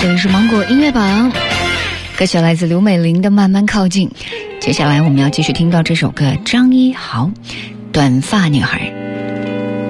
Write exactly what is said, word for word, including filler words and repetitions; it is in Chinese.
这里是芒果音乐榜，歌曲来自刘美玲的《慢慢靠近》。接下来我们要继续听到这首歌，张一豪《短发女孩》。